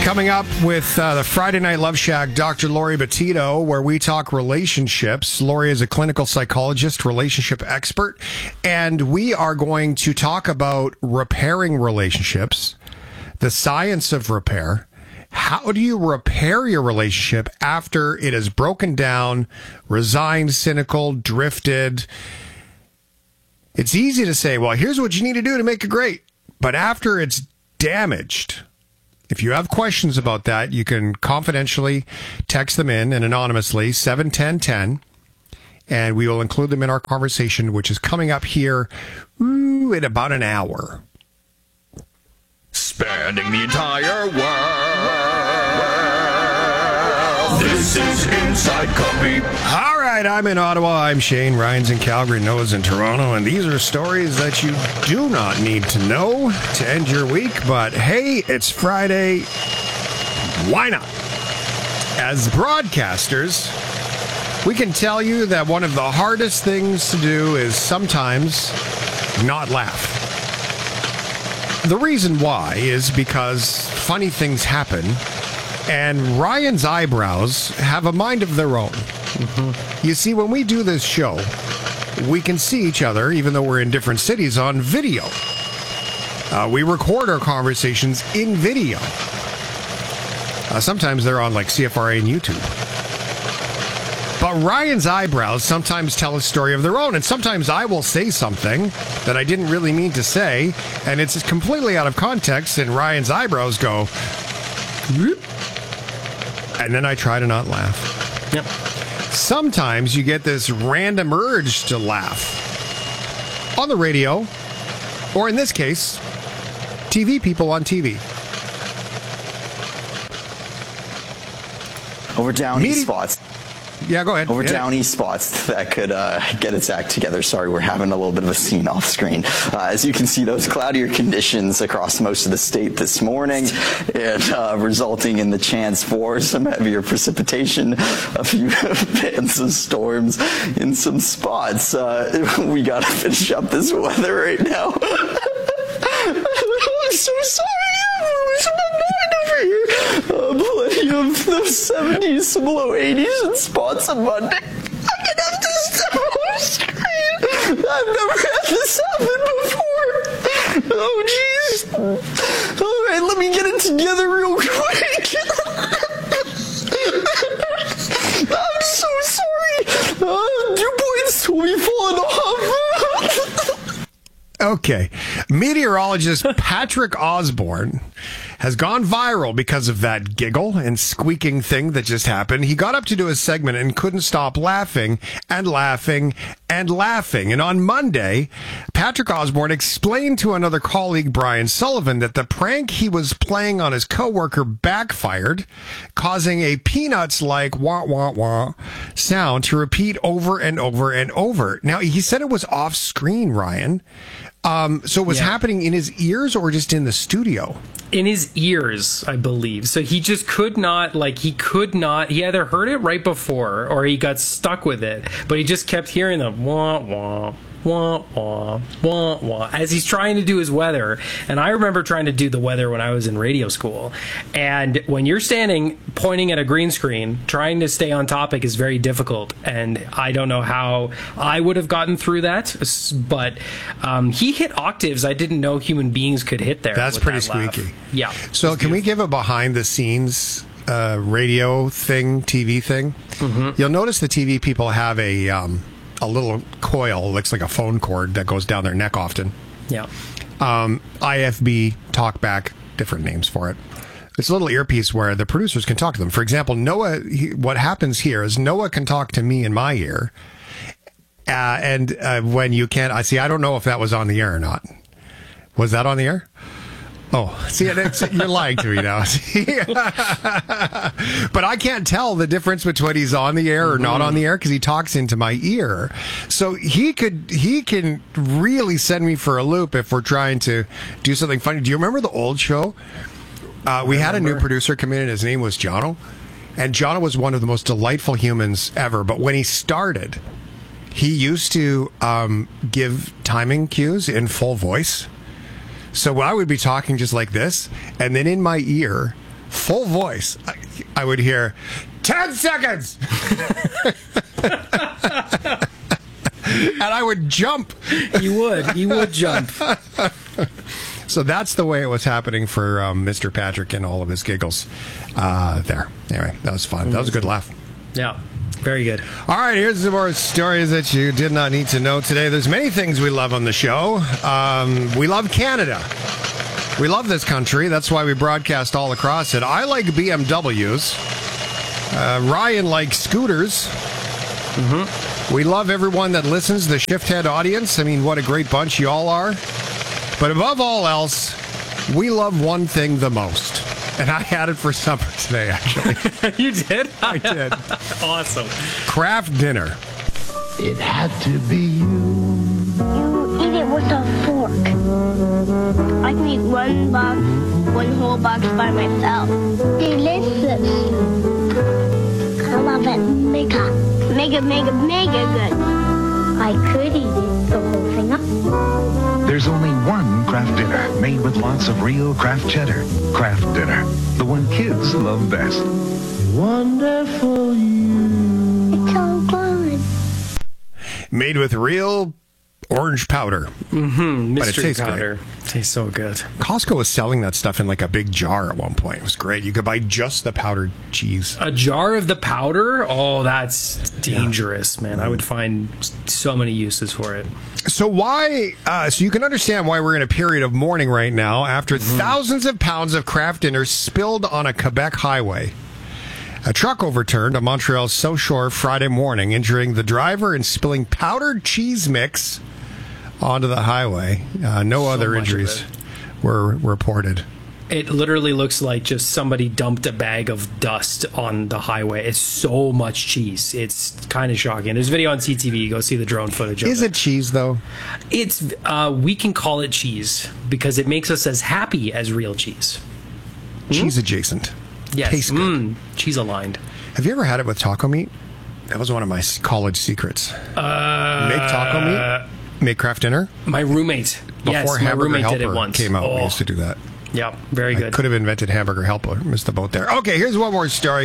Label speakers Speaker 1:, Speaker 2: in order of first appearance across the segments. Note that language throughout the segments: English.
Speaker 1: Coming up with the Friday Night Love Shack, Dr. Lori Bettito, where we talk relationships. Lori is a clinical psychologist, relationship expert, and we are going to talk about repairing relationships, the science of repair. How do you repair your relationship after it is broken down, resigned, cynical, drifted? It's easy to say, well, here's what you need to do to make it great. But after it's damaged, if you have questions about that, you can confidentially text them in and anonymously, 71010, and we will include them in our conversation, which is coming up here in about an hour.
Speaker 2: Spanning the entire world. This is Inside Copy.
Speaker 1: All right, I'm in Ottawa. I'm Shane. Ryan's in Calgary. Noah's in Toronto. And these are stories that you do not need to know to end your week. But hey, it's Friday. Why not? As broadcasters, we can tell you that one of the hardest things to do is sometimes not laugh. The reason why is because funny things happen, and Ryan's eyebrows have a mind of their own. Mm-hmm. You see, when we do this show, we can see each other, even though we're in different cities, on video. We record our conversations in video. Sometimes they're on like CFRA and YouTube. But Ryan's eyebrows sometimes tell a story of their own, and sometimes I will say something that I didn't really mean to say, and it's completely out of context, and Ryan's eyebrows go, whoop, and then I try to not laugh.
Speaker 3: Yep.
Speaker 1: Sometimes you get this random urge to laugh on the radio, or in this case, TV people on TV.
Speaker 4: Over Downey spots.
Speaker 1: Yeah, go ahead.
Speaker 4: Over Downey spots that could get its act together. Sorry, we're having a little bit of a scene off screen. As you can see, those cloudier conditions across most of the state this morning, and resulting in the chance for some heavier precipitation, a few bands of storms in some spots. We got to finish up this weather right now. I'm so sorry. Plenty of the 70s, some low 80s, and spots on Monday. I'm gonna have to step on screen. I've never had this happen before. Oh, jeez. All right, let me get it together real quick. I'm so sorry. 2 points will be falling off.
Speaker 1: Okay. Meteorologist Patrick Osborne has gone viral because of that giggle and squeaking thing that just happened. He got up to do a segment and couldn't stop laughing and laughing and laughing. And on Monday, Patrick Osborne explained to another colleague, Brian Sullivan, that the prank he was playing on his coworker backfired, causing a Peanuts-like wah, wah, wah sound to repeat over and over and over. Now, he said it was off screen, Ryan. So it was happening in his ears or just in the studio?
Speaker 3: In his ears, I believe. So he just could not, he either heard it right before or he got stuck with it, but he just kept hearing the wah, wah, wah, wah, wah, wah, as he's trying to do his weather. And I remember trying to do the weather when I was in radio school. And when you're standing, pointing at a green screen, trying to stay on topic is very difficult. And I don't know how I would have gotten through that. But he hit octaves I didn't know human beings could hit there.
Speaker 1: That's pretty squeaky.
Speaker 3: Yeah.
Speaker 1: So can we give a behind the scenes radio thing, TV thing? Mm-hmm. You'll notice the TV people have a little coil, looks like a phone cord that goes down their neck often.
Speaker 3: Yeah.
Speaker 1: IFB, talkback, different names for it. It's a little earpiece where the producers can talk to them. For example, Noah, what happens here is Noah can talk to me in my ear. And when you can't, I don't know if that was on the air or not. Was that on the air? Oh, see, you're lying to me now. But I can't tell the difference between he's on the air or not on the air because he talks into my ear. So he can really send me for a loop if we're trying to do something funny. Do you remember the old show? We had a new producer come in, and his name was Jono. And Jono was one of the most delightful humans ever. But when he started, he used to give timing cues in full voice. So I would be talking just like this, and then in my ear full voice, I would hear 10 seconds. And I would jump.
Speaker 3: You would jump.
Speaker 1: So that's the way it was happening for Mr. Patrick and all of his giggles there. Anyway, that was fun. That was a good laugh.
Speaker 3: Yeah, very good.
Speaker 1: All right, here's some more stories that you did not need to know today. There's many things we love on the show. We love Canada. We love this country. That's why we broadcast all across it. I like BMWs. Ryan likes scooters. Mm-hmm. We love everyone that listens, the Shifthead audience. I mean, what a great bunch you all are. But above all else, we love one thing the most. And I had it for supper today, actually.
Speaker 3: You did?
Speaker 1: I did.
Speaker 3: Awesome.
Speaker 1: Kraft dinner.
Speaker 2: It had to be you.
Speaker 5: You eat it with a fork. I can eat one whole box by myself. Delicious. I love it. Mega good. I could eat it, the whole thing up.
Speaker 6: There's only one Kraft Dinner made with lots of real Kraft cheddar. Kraft Dinner, the one kids love best.
Speaker 2: Wonderful you.
Speaker 5: It's so good.
Speaker 1: Made with real orange powder.
Speaker 3: Mm-hmm.
Speaker 1: But it
Speaker 3: Mystery
Speaker 1: tastes
Speaker 3: powder. Tastes so good.
Speaker 1: Costco was selling that stuff in like a big jar at one point. It was great. You could buy just the powdered cheese.
Speaker 3: A jar of the powder? Oh, that's dangerous, man. I would find so many uses for it.
Speaker 1: So why? So you can understand why we're in a period of mourning right now after thousands of pounds of Kraft Dinner spilled on a Quebec highway. A truck overturned on Montreal's South Shore Friday morning, injuring the driver and spilling powdered cheese mix onto the highway. No other injuries were reported.
Speaker 3: It literally looks like just somebody dumped a bag of dust on the highway. It's so much cheese. It's kind of shocking. There's a video on CTV. Go see the drone footage of it.
Speaker 1: Is it cheese, though?
Speaker 3: It's we can call it cheese because it makes us as happy as real cheese.
Speaker 1: Cheese adjacent.
Speaker 3: Yes.
Speaker 1: Tastes good.
Speaker 3: Cheese aligned.
Speaker 1: Have you ever had it with taco meat? That was one of my college secrets. Make taco meat? Make Kraft Dinner?
Speaker 3: My roommate.
Speaker 1: Before
Speaker 3: my
Speaker 1: Hamburger
Speaker 3: roommate
Speaker 1: Helper
Speaker 3: did it once.
Speaker 1: came out, we used to do that.
Speaker 3: Yeah, very good.
Speaker 1: I could have invented Hamburger Helper. Missed the boat there. Okay, here's one more story.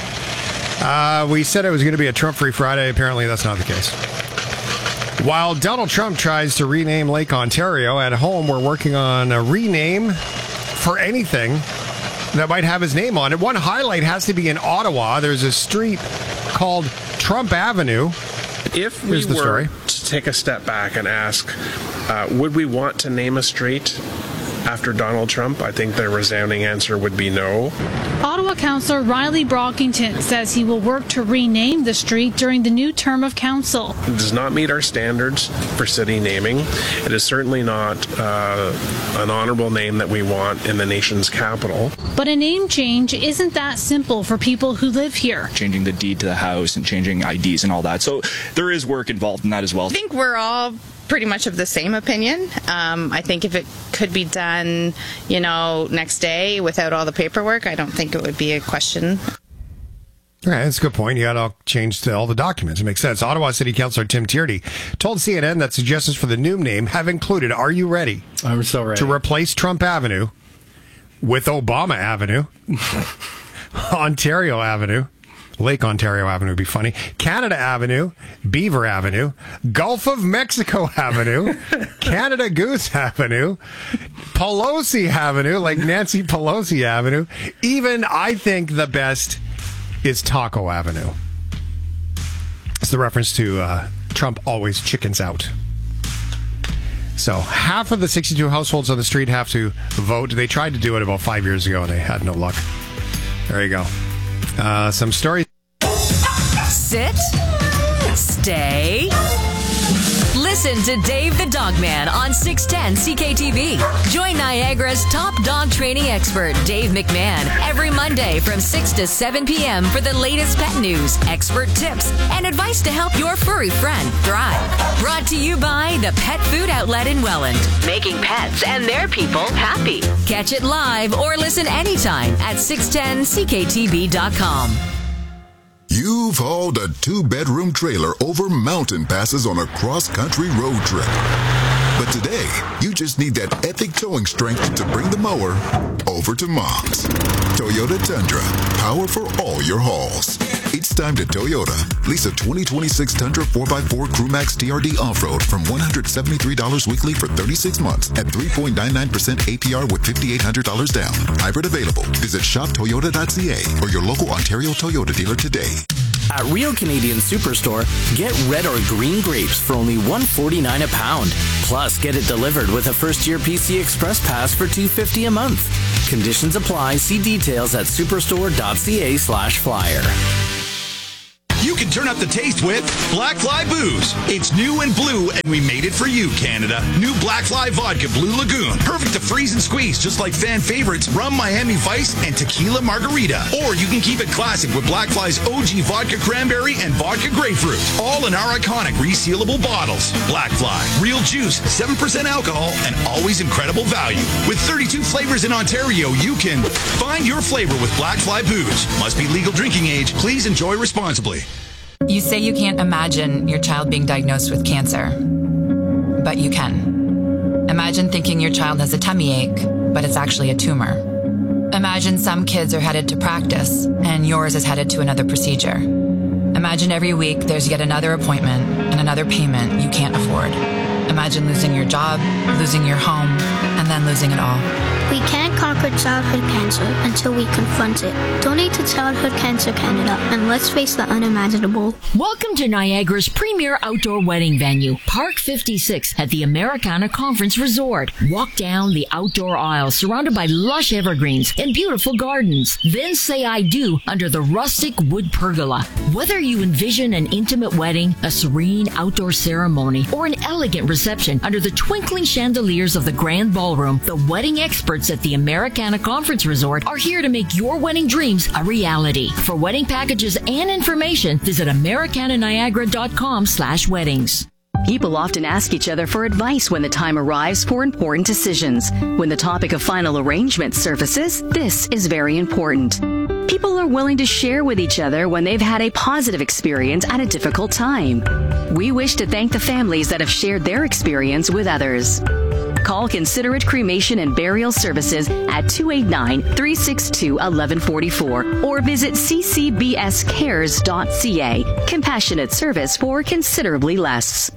Speaker 1: We said it was going to be a Trump-free Friday. Apparently, that's not the case. While Donald Trump tries to rename Lake Ontario, at home we're working on a rename for anything that might have his name on it. One highlight has to be in Ottawa. There's a street called Trump Avenue.
Speaker 7: If we were to take a step back and ask, would we want to name a street after Donald Trump? I think the resounding answer would be no.
Speaker 8: Ottawa Councillor Riley Brockington says he will work to rename the street during the new term of council.
Speaker 7: It does not meet our standards for city naming. It is certainly not an honorable name that we want in the nation's capital.
Speaker 8: But a name change isn't that simple for people who live here.
Speaker 9: Changing the deed to the house and changing IDs and all that. So there is work involved in that as well.
Speaker 10: I think we're all pretty much of the same opinion. I think if it could be done, next day without all the paperwork, I don't think it would be a question.
Speaker 1: All right, that's a good point. You got to change to all the documents. It makes sense. Ottawa City Councillor Tim Tierney told CNN that suggestions for the new name have included, are you ready?
Speaker 3: I'm so ready.
Speaker 1: To replace Trump Avenue with Obama Avenue, Ontario Avenue, Lake Ontario Avenue would be funny, Canada Avenue, Beaver Avenue, Gulf of Mexico Avenue, Canada Goose Avenue, Pelosi Avenue, like Nancy Pelosi Avenue. Even, I think, the best is Taco Avenue. It's the reference to Trump always chickens out. So half of the 62 households on the street have to vote. They tried to do it about 5 years ago and they had no luck. There you go. Some stories.
Speaker 11: Sit. Stay. Listen to Dave the Dogman on 610 CKTV. Join Niagara's top dog training expert, Dave McMahon, every Monday from 6 to 7 p.m. for the latest pet news, expert tips, and advice to help your furry friend thrive. Brought to you by the Pet Food Outlet in Welland, making pets and their people happy. Catch it live or listen anytime at 610CKTV.com.
Speaker 12: You've hauled a 2-bedroom trailer over mountain passes on a cross-country road trip. But today, you just need that epic towing strength to bring the mower over to Mom's. Toyota Tundra, power for all your hauls. It's time to Toyota. Lease a 2026 Tundra 4x4 Crewmax TRD Off-Road from $173 weekly for 36 months at 3.99% APR with $5,800 down. Hybrid available. Visit shoptoyota.ca or your local Ontario Toyota dealer today.
Speaker 13: At Real Canadian Superstore, get red or green grapes for only $1.49 a pound. Plus, get it delivered with a first-year PC Express Pass for $2.50 a month. Conditions apply. See details at superstore.ca/flyer.
Speaker 14: You can turn up the taste with Black Fly Booze. It's new and blue, and we made it for you, Canada. New Black Fly Vodka Blue Lagoon. Perfect to freeze and squeeze, just like fan favorites Rum Miami Vice and Tequila Margarita. Or you can keep it classic with Black Fly's OG Vodka Cranberry and Vodka Grapefruit. All in our iconic resealable bottles. Black Fly. Real juice, 7% alcohol, and always incredible value. With 32 flavors in Ontario, you can find your flavor with Black Fly Booze. Must be legal drinking age. Please enjoy responsibly.
Speaker 15: You say you can't imagine your child being diagnosed with cancer, but you can. Imagine thinking your child has a tummy ache, but it's actually a tumor. Imagine some kids are headed to practice, and yours is headed to another procedure. Imagine every week there's yet another appointment and another payment you can't afford. Imagine losing your job, losing your home, and then losing it all.
Speaker 5: We can't conquer childhood cancer until we confront it. Donate to Childhood Cancer Canada and let's face the unimaginable.
Speaker 16: Welcome to Niagara's premier outdoor wedding venue, Park 56 at the Americana Conference Resort. Walk down the outdoor aisle surrounded by lush evergreens and beautiful gardens. Then say I do under the rustic wood pergola. Whether you envision an intimate wedding, a serene outdoor ceremony, or an elegant reception under the twinkling chandeliers of the grand ballroom, the wedding experts at the Americana Conference Resort are here to make your wedding dreams a reality. For wedding packages and information, visit americananiagara.com/weddings.
Speaker 17: People often ask each other for advice when the time arrives for important decisions. When the topic of final arrangement surfaces, this is very important. People are willing to share with each other when they've had a positive experience at a difficult time. We wish to thank the families that have shared their experience with others. Call Considerate Cremation and Burial Services at 289-362-1144 or visit ccbscares.ca. Compassionate service for considerably less.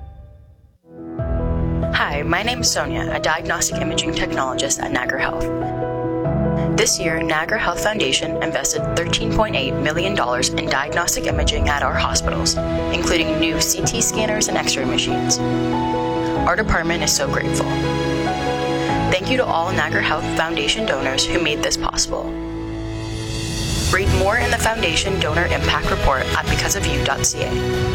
Speaker 18: Hi, my name is Sonia, a diagnostic imaging technologist at Niagara Health. This year, Niagara Health Foundation invested $13.8 million in diagnostic imaging at our hospitals, including new CT scanners and X-ray machines. Our department is so grateful. Thank you to all Niagara Health Foundation donors who made this possible. Read more in the Foundation Donor Impact Report at becauseofyou.ca.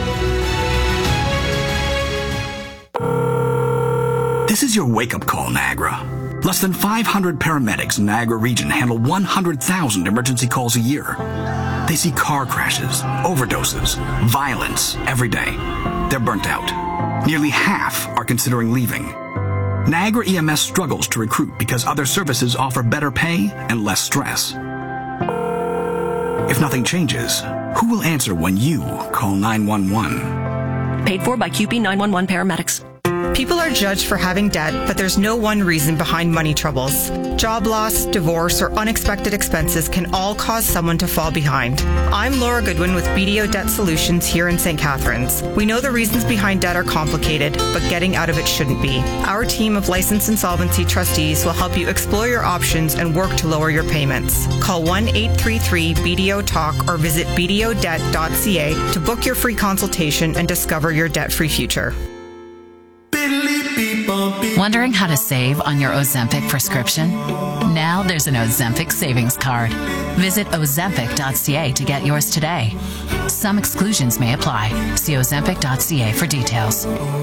Speaker 19: This is your wake-up call, Niagara. Less than 500 paramedics in Niagara region handle 100,000 emergency calls a year. They see car crashes, overdoses, violence every day. They're burnt out. Nearly half are considering leaving. Niagara EMS struggles to recruit because other services offer better pay and less stress. If nothing changes, who will answer when you call 911?
Speaker 20: Paid for by QP 911 paramedics.
Speaker 21: People are judged for having debt, but there's no one reason behind money troubles. Job loss, divorce, or unexpected expenses can all cause someone to fall behind. I'm Laura Goodwin with BDO Debt Solutions here in St. Catharines. We know the reasons behind debt are complicated, but getting out of it shouldn't be. Our team of licensed insolvency trustees will help you explore your options and work to lower your payments. Call 1-833-BDO-TALK or visit bdodebt.ca to book your free consultation and discover your debt-free future.
Speaker 22: Wondering how to save on your Ozempic prescription? Now there's an Ozempic savings card. Visit ozempic.ca to get yours today. Some exclusions may apply. See ozempic.ca for details.